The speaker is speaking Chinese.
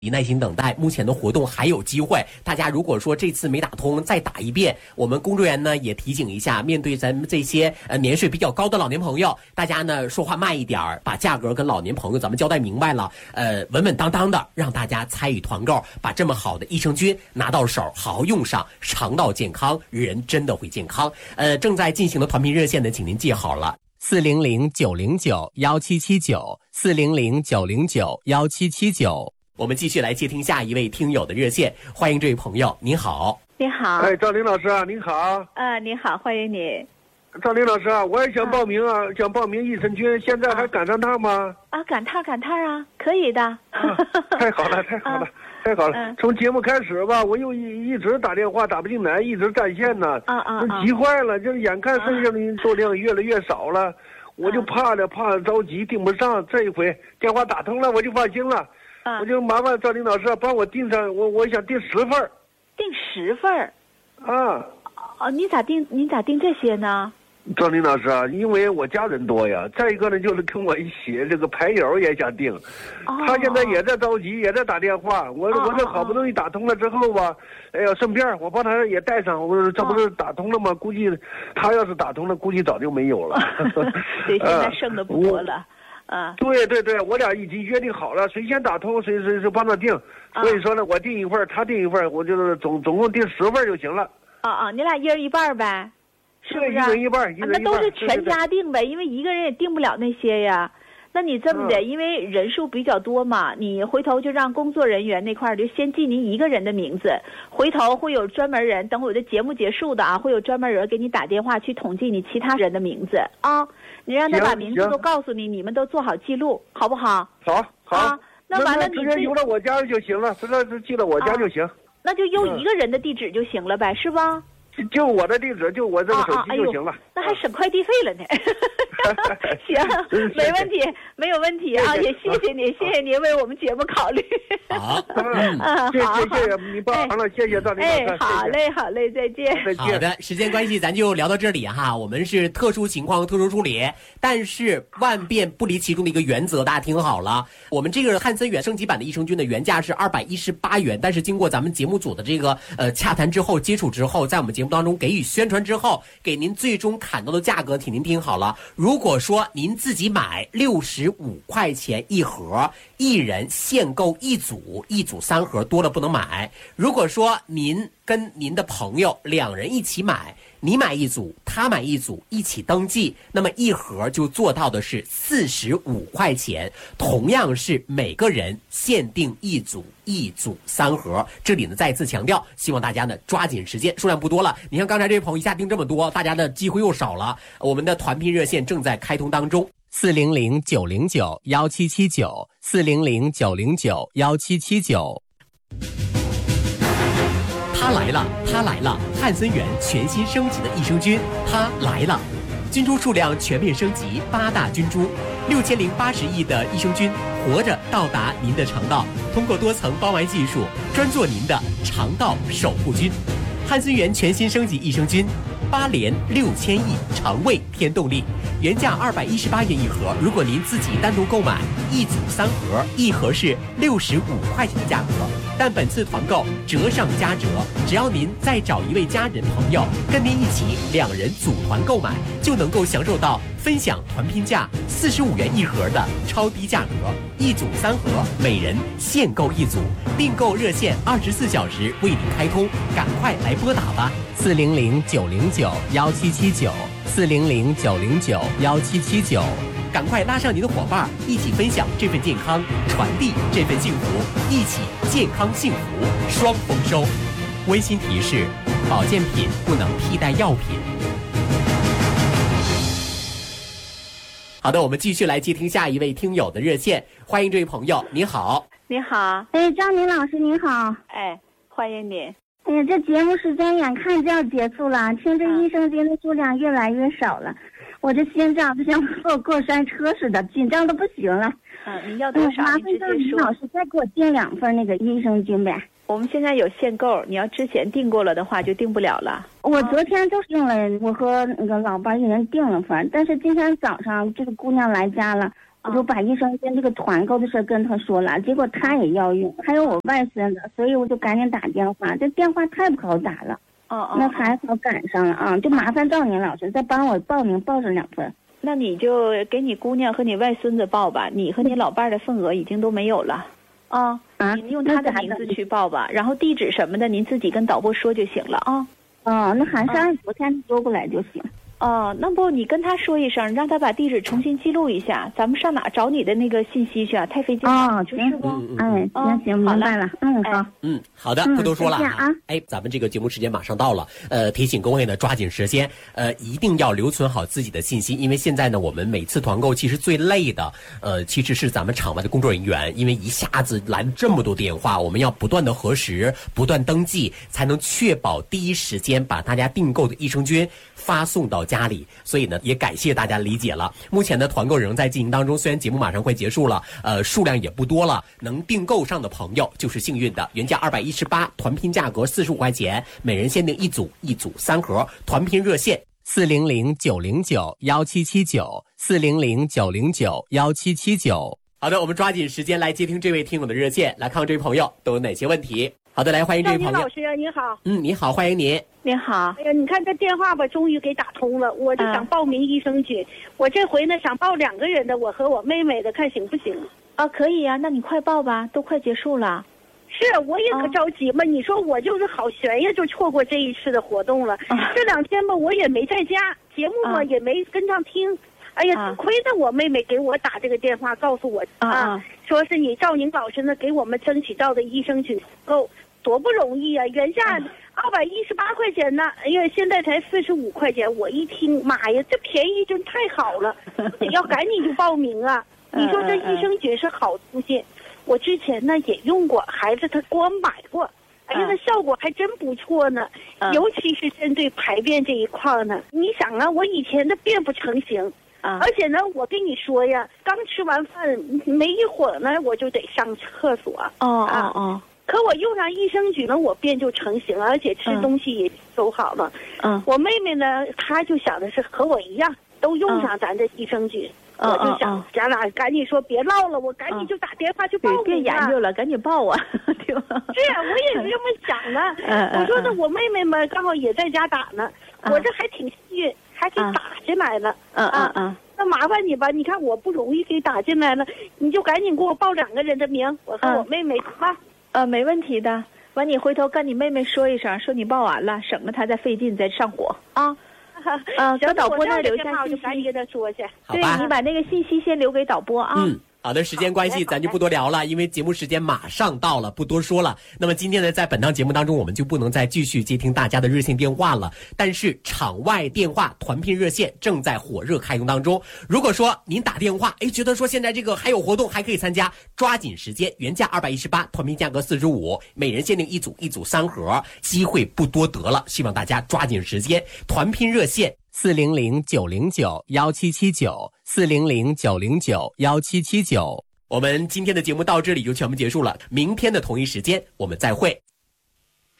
耐心等待，目前的活动还有机会。大家如果说这次没打通，再打一遍。我们工作人员呢也提醒一下，面对咱们这些年岁比较高的老年朋友，大家呢说话慢一点，把价格跟老年朋友咱们交代明白了，稳稳当当的让大家参与团购，把这么好的益生菌拿到手，好好用上，肠道健康，人真的会健康。正在进行的团评热线呢，请您记好了。400-909-1779，400-909-1779。我们继续来接听下一位听友的热线，欢迎这位朋友，您好。 你好。 哎，赵林老师啊，您好。 你好，欢迎你。 赵林老师啊，我也想报名啊，想报名益生菌，现在还赶上趟吗？ 赶趟啊，可以的。 太好了，太好了。太好了，从节目开始吧，我又一直打电话打不进来，一直占线呢，急坏了，就眼看剩下的数量越来越少了，我就怕着急订不上，这一回电话打通了，我就放心了，我就麻烦赵林老师帮我订上，我想订10份。 订10份？你咋订这些呢？ 赵林老师啊，因为我家人多呀，再一个呢就是跟我一起这个牌友也想订，他现在也在着急，也在打电话，我这好不容易打通了之后吧，哎呀，顺便我帮他也带上，我这不是打通了吗？估计他要是打通了，估计早就没有了。 对，现在剩的不多了。 对，我俩已经约定好了，谁先打通谁帮他订，所以说呢，我订一份，他订一份，我就是总共订10份就行了。 你俩一人一半呗。是不是？ 一人一半， 那都是全家订呗，因为一个人也订不了那些呀。那你这么的，因为人数比较多嘛，你回头就让工作人员那块就先记您一个人的名字，回头会有专门人，等会我的节目结束的会有专门人给你打电话去统计你其他人的名字啊。你让他把名字都告诉你，你们都做好记录，好不好？ 好。 那完了你直接邮到我家就行了，直接寄到我家就行。那就邮一个人的地址就行了呗，是吧？ 就我的地址，就我这个手机就行了。 那还省快递费了呢。行，没问题，没有问题啊！也谢谢您为我们节目考虑。 好， 谢谢你帮忙了，谢谢赵林老师。 好嘞，再见。 好的，时间关系咱就聊到这里哈。我们是特殊情况特殊处理，但是万变不离其中的一个原则，大家听好了。我们这个汉森远升级版的益生菌的原价是218元，但是经过咱们节目组的这个洽谈之后、接触之后，在我们节目当中给予宣传之后，给您最终砍到的价格，请您听好了。如果说您自己买65块钱一盒，一人限购一组3盒，多了不能买。如果说您跟您的朋友2人一起买，你买一组，他买一组，一起登记，那么一盒就做到的是45块钱，同样是每个人限定一组3盒。这里呢再次强调，希望大家呢抓紧时间，数量不多了。你像刚才这位朋友一下订这么多，大家的机会又少了。我们的团批热线正在开通当中，400-909-1779，400-909-1779。它来了！汉森源全新升级的益生菌，它来了！菌株数量全面升级，8大菌株，6080亿的益生菌，活着到达您的肠道，通过多层包埋技术，专做您的肠道守护菌。汉森源全新升级益生菌，8连6000亿肠胃添动力，原价218元一盒，如果您自己单独购买一组3盒，一盒是65块钱的价格。但本次团购折上加折，只要您再找一位家人朋友跟您一起2人组团购买，就能够享受到分享团拼价45元一盒的超低价格，一组3盒，每人限购一组。订购热线24小时为您开通，赶快来拨打吧！400-909-1779，400-909-1779。赶快拉上您的伙伴，一起分享这份健康，传递这份幸福，一起健康幸福双丰收。温馨提示：保健品不能替代药品。好的，我们继续来接听下一位听友的热线，欢迎这位朋友，你好。 你好。 张明老师您好。 欢迎你。 这节目时间眼看就要结束了，听这益生菌的数量越来越少了，我这心脏就像坐过山车似的，紧张的不行了。 你要多少？ 麻烦赵明老师再给我订2份那个益生菌呗。 我们现在有限购，你要之前订过了的话就订不了了。 我昨天就订了，我和那个老伴一人订了份，但是今天早上这个姑娘来家了， 我就把益生菌这个团购的事跟他说了，结果他也要用，还有我外孙子，所以我就赶紧打电话，这电话太不好打了。那还好赶上了啊，就麻烦赵宁老师再帮我报名报上2份。 那你就给你姑娘和你外孙子报吧，你和你老伴的份额已经都没有了。您用他的名字去报吧，然后地址什么的您自己跟导播说就行了啊。 那还是按昨天说过来就行。 那不你跟他说一声，让他把地址重新记录一下，咱们上哪找你的那个信息去啊？太费劲了。 行不？行，明白了。好。 好的，不多说了啊。咱们这个节目时间马上到了，提醒各位呢，抓紧时间，一定要留存好自己的信息，因为现在呢，我们每次团购其实最累的，其实是咱们场外的工作人员，因为一下子来这么多电话，我们要不断的核实，不断登记，才能确保第一时间把大家订购的益生菌发送到家里。所以呢，也感谢大家理解了。目前的团购仍在进行当中，虽然节目马上快结束了，数量也不多了，能订购上的朋友就是幸运的。原价218，团拼价格45块钱，每人限定1组3盒。团拼热线400-909-1779，400-909-1779。好的，我们抓紧时间来接听这位听友的热线，来看看这位朋友都有哪些问题。好的，来欢迎这位朋友。 赵宁老师你好。 你好，欢迎您。 您好。 哎呀，你看这电话吧，终于给打通了。我就想报名益生菌，我这回呢想报2个人的，我和我妹妹的，看行不行？ 可以呀，那你快报吧，都快结束了。 是，我也可着急嘛。你说我就是好悬呀，就错过这一次的活动了。这2天吧，我也没在家，节目嘛也没跟上听。哎呀，只亏得我妹妹给我打这个电话，告诉我说是你赵宁老师呢给我们争取到的益生菌够，多不容易啊！原价218块钱呢，哎呀，现在才45块钱。我一听，妈呀，这便宜真太好了，得要赶紧就报名啊！你说这益生菌是好东西，我之前呢也用过，孩子他给我买过，哎呀，那效果还真不错呢，尤其是针对排便这一块呢。你想啊，我以前的便不成形。而且呢，我跟你说呀，刚吃完饭没一会儿呢，我就得上厕所。可我用上益生菌呢，我便就成型了，而且吃东西也都好了。我妹妹呢，她就想的是和我一样，都用上咱这益生菌。我就想，咱俩赶紧说别唠了，我赶紧就打电话去报名。 别研究了，赶紧报啊！ 是啊，我也是这么想的。我说那我妹妹嘛，刚好也在家打呢，我这还挺幸运。还给打进来了，那麻烦你吧，你看我不容易给打进来了，你就赶紧给我报2个人的名，我和我妹妹吧。 没问题的。完，你回头跟你妹妹说一声，说你报完了，省得她再费劲再上火啊。搁导播那儿留下信息， 赶紧跟她说去。 对，你把那个信息先留给导播啊。 好的，时间关系咱就不多聊了，因为节目时间马上到了，不多说了。那么今天呢，在本档节目当中，我们就不能再继续接听大家的热线电话了。但是场外电话团拼热线正在火热开通当中。如果说您打电话，觉得说现在这个还有活动，还可以参加，抓紧时间，原价218，团拼价格45，每人限定1组3盒，机会不多得了，希望大家抓紧时间。团拼热线400-909-1779，400-909-1779。我们今天的节目到这里就全部结束了，明天的同一时间我们再会。